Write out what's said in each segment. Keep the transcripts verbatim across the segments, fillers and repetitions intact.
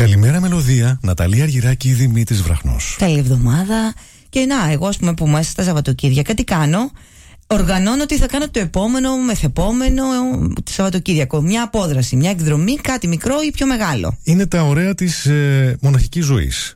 Καλημέρα Μελωδία, Ναταλία Αργυράκη, Δημήτρης Βραχνός. Καλή εβδομάδα. Και να, εγώ ας πούμε που είμαστε στα Σαββατοκύριακα, τι κάνω? Οργανώνω τι θα κάνω το επόμενο, μεθεπόμενο Σαββατοκύριακο. Μια απόδραση, μια εκδρομή, κάτι μικρό ή πιο μεγάλο. Είναι τα ωραία της ε, μοναχικής ζωής.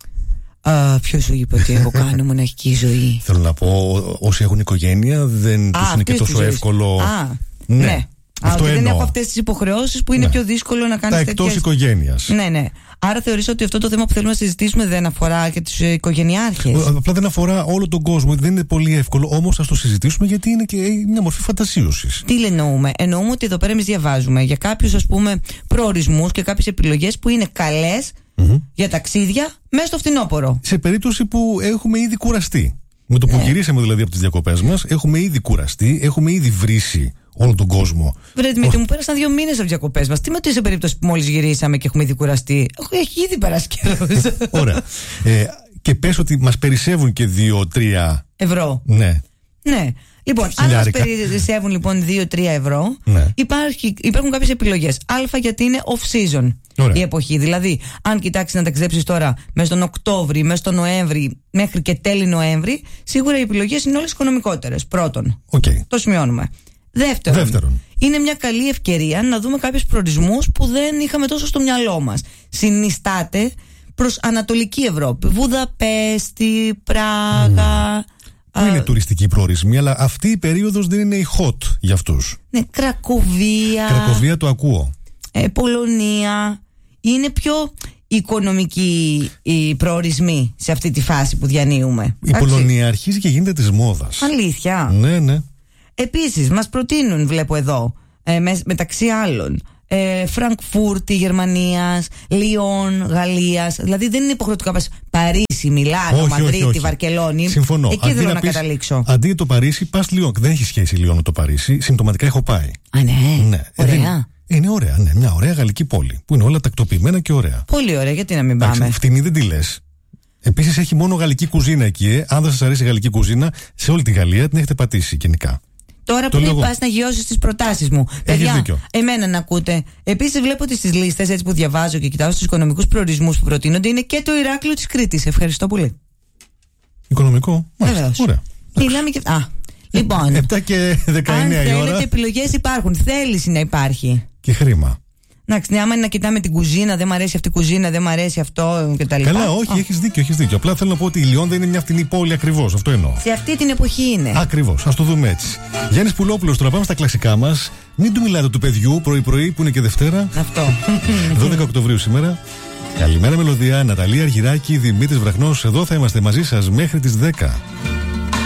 Α, ποιος σου είπε ότι εγώ κάνω μοναχική ζωή? Θέλω να πω, όσοι έχουν οικογένεια δεν τους είναι και τόσο εύκολο. Α, ναι. ναι. Αυτό Α, δεν έχω αυτές τις υποχρεώσεις που είναι ναι. πιο δύσκολο να κάνεις. Τα εκτός τέτοιες... οικογένειας. Ναι, ναι. Άρα θεωρείς ότι αυτό το θέμα που θέλουμε να συζητήσουμε δεν αφορά και τους οικογενειάρχες? Απλά δεν αφορά όλο τον κόσμο. Δεν είναι πολύ εύκολο. Όμως ας το συζητήσουμε, γιατί είναι και μια μορφή φαντασίωσης. Τι εννοούμε? Εννοούμε ότι εδώ πέρα εμείς διαβάζουμε για κάποιους, ας πούμε, προορισμούς και κάποιες επιλογές που είναι καλές mm-hmm. για ταξίδια μέσα στο φθινόπωρο. Σε περίπτωση που έχουμε ήδη κουραστεί. Με το που ναι. γυρίσαμε δηλαδή από τις διακοπές μας, έχουμε ήδη κουραστεί, έχουμε ήδη βρήσει όλο τον κόσμο. Βρε Δημήτρη, μου πέρασαν δύο μήνες από τις διακοπές μας. Τι με το σε περίπτωση που μόλις γυρίσαμε και έχουμε ήδη κουραστεί? Έχει ήδη περάσει καιρός. Ωραία. Ε, και πες ότι μας περισσεύουν και δύο-τρία ευρώ. Ναι. Ναι. Λοιπόν, αν μας περισσεύουν λοιπόν δύο-τρία ευρώ, ναι. υπάρχει, υπάρχουν κάποιες επιλογές. Α, γιατί είναι off-season. Ωραία. Η εποχή. Δηλαδή, αν κοιτάξεις να ταξιδέψεις τώρα μέσα στον Οκτώβρη, μέσα στον Νοέμβρη, μέχρι και τέλη Νοέμβρη, σίγουρα οι επιλογές είναι όλες οικονομικότερες. Πρώτον. Okay. Το σημειώνουμε. Δεύτερον, Δεύτερον, είναι μια καλή ευκαιρία να δούμε κάποιους προορισμούς που δεν είχαμε τόσο στο μυαλό μας. Συνιστάται προς Ανατολική Ευρώπη. Βουδαπέστη, Πράγα. Mm. Που είναι τουριστικοί προορισμοί, αλλά αυτή η περίοδος δεν είναι η hot για αυτούς. Ναι, Κρακοβία. Κρακοβία το ακούω. Ε, Πολωνία. Είναι πιο οικονομικοί οι προορισμοί σε αυτή τη φάση που διανύουμε. Η Άξι. Πολωνία αρχίζει και γίνεται της μόδας. Αλήθεια? Ναι, ναι. Επίσης, μας προτείνουν, βλέπω εδώ, ε, με, μεταξύ άλλων, ε, Φραγκφούρτη Γερμανίας, Λιόν Γαλλίας. Δηλαδή δεν είναι υποχρεωτικό να πας Παρίσι, Μιλάνο, Μαδρίτη, Βαρκελόνη. Συμφωνώ. Εκεί θέλω να, να πεις, καταλήξω. Αντί το Παρίσι, πας Λιόν. Δεν έχει σχέση Λιόν με το Παρίσι. Συμπτωματικά έχω πάει. Α, ναι. ναι. Ωραία. Ε, είναι ωραία, ναι. Μια ωραία γαλλική πόλη. Που είναι όλα τακτοποιημένα και ωραία. Πολύ ωραία, γιατί να μην πάμε. Εντάξει, φτηνή δεν τη λες. Επίσης έχει μόνο γαλλική κουζίνα εκεί. Ε. Αν δεν σας αρέσει η γαλλική κουζίνα, σε όλη τη Γαλλία την έχετε πατήσει γενικά. Τώρα το πριν πας να γιώσεις τις προτάσεις μου. Παιδιά, δίκιο. Εμένα να ακούτε. Επίσης βλέπω ότι στις λίστες, έτσι που διαβάζω και κοιτάω στους οικονομικούς προορισμούς που προτείνονται, είναι και το Ηράκλειο της Κρήτης. Ευχαριστώ πολύ. Οικονομικό? Βεβαίως. Ωραία. Μιλάμε και... Α, λοιπόν. επτά και δεκαεννιά η ώρα. Αν θέλετε, επιλογές υπάρχουν. Θέληση να υπάρχει. Και χρήμα. Εντάξει, ναι, άμα είναι να κοιτάμε την κουζίνα, δεν μ' αρέσει αυτή η κουζίνα, δεν μ' αρέσει αυτό κτλ. Καλά, όχι, oh. έχεις δίκιο, έχεις δίκιο. Απλά θέλω να πω ότι η Λιόν δεν είναι μια φτηνή πόλη ακριβώς. Αυτό εννοώ. Σε αυτή την εποχή είναι. Ακριβώς, ας το δούμε έτσι. Γιάννης Πουλόπουλος, τώρα πάμε στα κλασικά μας. Μην του μιλάτε του παιδιού πρωί-πρωί που είναι και Δευτέρα. Αυτό. δώδεκα Οκτωβρίου σήμερα. Καλημέρα Μελωδία, Ναταλία Αργυράκη, Δημήτρης Βραχνός. Εδώ θα είμαστε μαζί σας μέχρι τις δέκα.